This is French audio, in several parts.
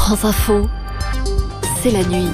France Info, c'est la nuit.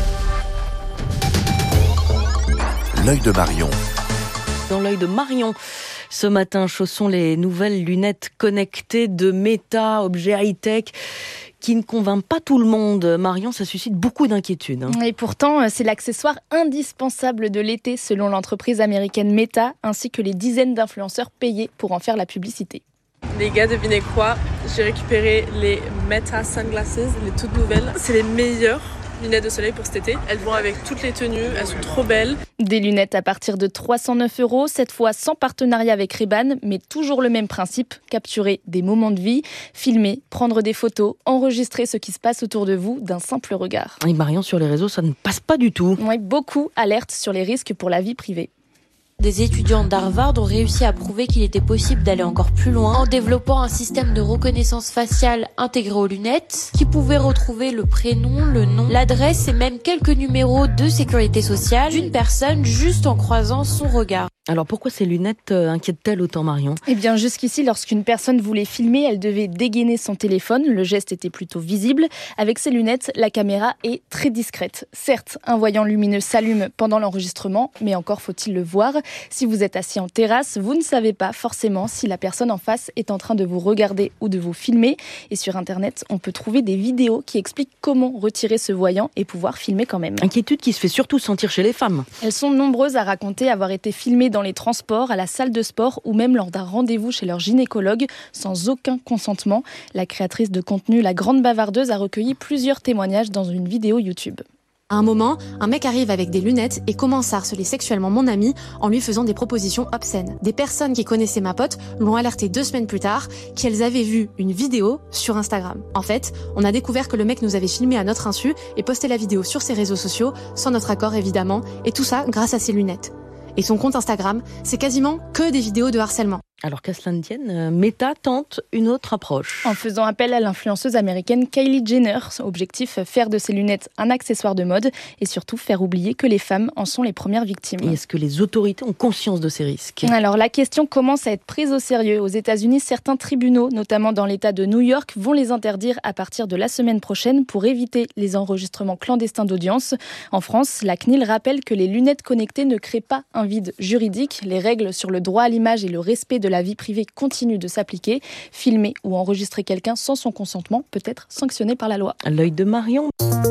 L'œil de Marion. Dans l'œil de Marion, ce matin, chaussons les nouvelles lunettes connectées de Meta, objet high-tech, qui ne convainc pas tout le monde. Marion, ça suscite beaucoup d'inquiétudes. Et pourtant, c'est l'accessoire indispensable de l'été, selon l'entreprise américaine Meta, ainsi que les dizaines d'influenceurs payés pour en faire la publicité. Les gars, devinez quoi ? J'ai récupéré les Meta Sunglasses, les toutes nouvelles. C'est les meilleures lunettes de soleil pour cet été. Elles vont avec toutes les tenues, elles sont trop belles. Des lunettes à partir de 309 €, cette fois sans partenariat avec Ray-Ban, mais toujours le même principe, capturer des moments de vie, filmer, prendre des photos, enregistrer ce qui se passe autour de vous d'un simple regard. Et Marion, sur les réseaux, ça ne passe pas du tout. Oui, beaucoup alertent sur les risques pour la vie privée. Des étudiants d'Harvard ont réussi à prouver qu'il était possible d'aller encore plus loin en développant un système de reconnaissance faciale intégré aux lunettes qui pouvait retrouver le prénom, le nom, l'adresse et même quelques numéros de sécurité sociale d'une personne juste en croisant son regard. Alors pourquoi ces lunettes inquiètent-elles autant, Marion ? Eh bien jusqu'ici, lorsqu'une personne voulait filmer, elle devait dégainer son téléphone. Le geste était plutôt visible. Avec ces lunettes, la caméra est très discrète. Certes, un voyant lumineux s'allume pendant l'enregistrement, mais encore faut-il le voir. Si vous êtes assis en terrasse, vous ne savez pas forcément si la personne en face est en train de vous regarder ou de vous filmer. Et sur Internet, on peut trouver des vidéos qui expliquent comment retirer ce voyant et pouvoir filmer quand même. Inquiétude qui se fait surtout sentir chez les femmes. Elles sont nombreuses à raconter avoir été filmées dans les transports, à la salle de sport ou même lors d'un rendez-vous chez leur gynécologue sans aucun consentement. La créatrice de contenu La Grande Bavardeuse a recueilli plusieurs témoignages dans une vidéo YouTube. À un moment, un mec arrive avec des lunettes et commence à harceler sexuellement mon ami en lui faisant des propositions obscènes. Des personnes qui connaissaient ma pote l'ont alerté 2 semaines plus tard qu'elles avaient vu une vidéo sur Instagram. En fait, on a découvert que le mec nous avait filmé à notre insu et posté la vidéo sur ses réseaux sociaux, sans notre accord évidemment, et tout ça grâce à ses lunettes. Et son compte Instagram, c'est quasiment que des vidéos de harcèlement. Alors qu'à cela ne tienne, Meta tente une autre approche. En faisant appel à l'influenceuse américaine Kylie Jenner, objectif faire de ses lunettes un accessoire de mode et surtout faire oublier que les femmes en sont les premières victimes. Et est-ce que les autorités ont conscience de ces risques ? Alors la question commence à être prise au sérieux. Aux États-Unis, certains tribunaux, notamment dans l'État de New York, vont les interdire à partir de la semaine prochaine pour éviter les enregistrements clandestins d'audience. En France, la CNIL rappelle que les lunettes connectées ne créent pas un vide juridique. Les règles sur le droit à l'image et le respect de la vie privée continuent de s'appliquer. Filmer ou enregistrer quelqu'un sans son consentement peut être sanctionné par la loi. L'œil de Marion.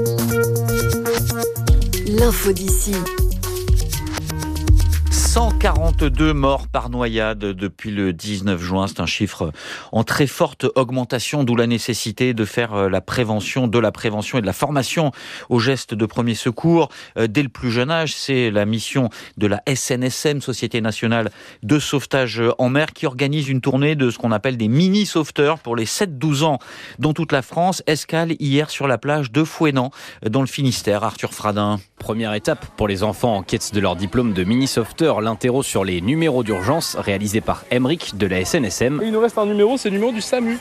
L'info d'ici. 142 morts par noyade depuis le 19 juin. C'est un chiffre en très forte augmentation, d'où la nécessité de faire la prévention et de la formation aux gestes de premier secours dès le plus jeune âge. C'est la mission de la SNSM, Société Nationale de Sauvetage en Mer, qui organise une tournée de ce qu'on appelle des mini-sauveteurs pour les 7-12 ans dans toute la France. Escale hier sur la plage de Fouesnant, dans le Finistère. Arthur Fradin. Première étape pour les enfants en quête de leur diplôme de mini-sauveteur. L'interro sur les numéros d'urgence réalisé par Emeric de la SNSM. Il nous reste un numéro, c'est le numéro du SAMU.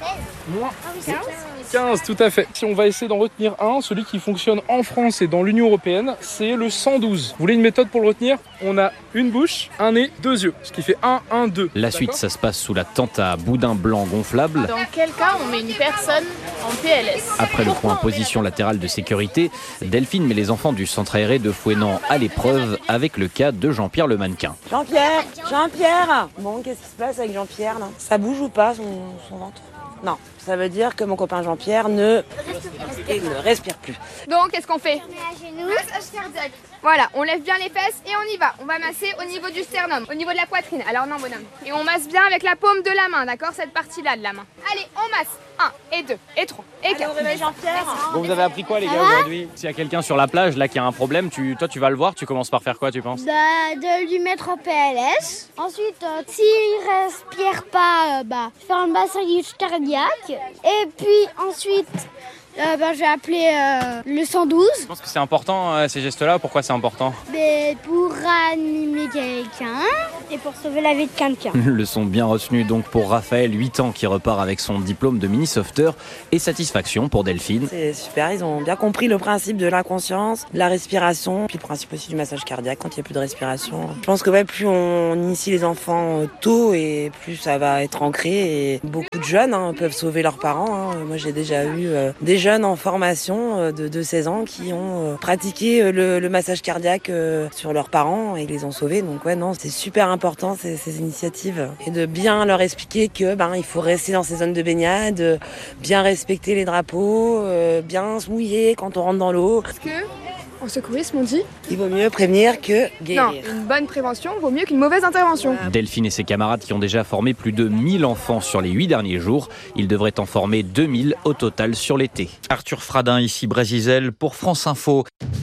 15, tout à fait. Si on va essayer d'en retenir un, celui qui fonctionne en France et dans l'Union Européenne, c'est le 112. Vous voulez une méthode pour le retenir ? On a une bouche, un nez, 2 yeux, ce qui fait 1, 1, 2. La suite, ça se passe sous la tente à boudin blanc gonflable. Dans quel cas on met une personne en PLS ? Après le point position latérale de sécurité, Delphine met les enfants du centre aéré de Fouesnant à l'épreuve avec le cas de Jean-Pierre le mannequin. Jean-Pierre. Bon, qu'est-ce qui se passe avec Jean-Pierre là ? Ça bouge ou pas son ventre ? Non, ça veut dire que mon copain Jean-Pierre ne respire plus. Donc, qu'est-ce qu'on fait ? On met à genoux, massage cardiaque. Voilà, on lève bien les fesses et on y va. On va masser au niveau du sternum, au niveau de la poitrine. Alors non, bonhomme. Et on masse bien avec la paume de la main, d'accord ? Cette partie-là de la main. Allez, on masse. 1 et 2 et 3 et 4. Jean-Pierre. Bon, vous avez appris quoi les gars aujourd'hui ? S'il y a quelqu'un sur la plage là qui a un problème, toi tu vas le voir, tu commences par faire quoi tu penses ? De lui mettre en PLS. Ensuite, s'il respire pas, faire un massage cardiaque. Et puis ensuite, je vais appeler le 112. Je pense que c'est important ces gestes-là. Pourquoi c'est important ? Pour animer quelqu'un et pour sauver la vie de quelqu'un. Leçon bien retenue donc pour Raphaël, 8 ans, qui repart avec son diplôme de mini-sauveteur, et satisfaction pour Delphine. C'est super, ils ont bien compris le principe de l'inconscience, de la respiration, puis le principe aussi du massage cardiaque quand il n'y a plus de respiration. Je pense que plus on initie les enfants tôt et plus ça va être ancré. Et beaucoup de jeunes peuvent sauver leurs parents. Moi j'ai déjà eu des jeunes jeunes en formation de 16 ans qui ont pratiqué le massage cardiaque sur leurs parents et les ont sauvés. Donc ouais, non, c'est super important ces initiatives et de bien leur expliquer que il faut rester dans ces zones de baignade, bien respecter les drapeaux, bien se mouiller quand on rentre dans l'eau. Parce que en secourisme, on dit il vaut mieux prévenir que guérir. Non, une bonne prévention vaut mieux qu'une mauvaise intervention. Delphine et ses camarades qui ont déjà formé plus de 1000 enfants sur les 8 derniers jours. Ils devraient en former 2000 au total sur l'été. Arthur Fradin, ici Brésil pour France Info.